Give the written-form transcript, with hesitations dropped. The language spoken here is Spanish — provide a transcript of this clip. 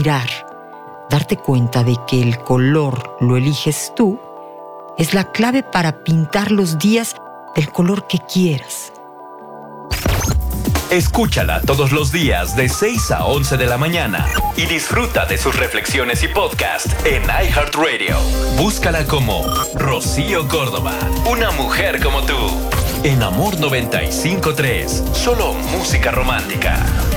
mirar, darte cuenta de que el color lo eliges tú, es la clave para pintar los días del color que quieras. Escúchala todos los días de 6 a 11 de la mañana y disfruta de sus reflexiones y podcast en iHeartRadio. Búscala como Rocío Córdoba, una mujer como tú. En Amor 95.3, solo música romántica.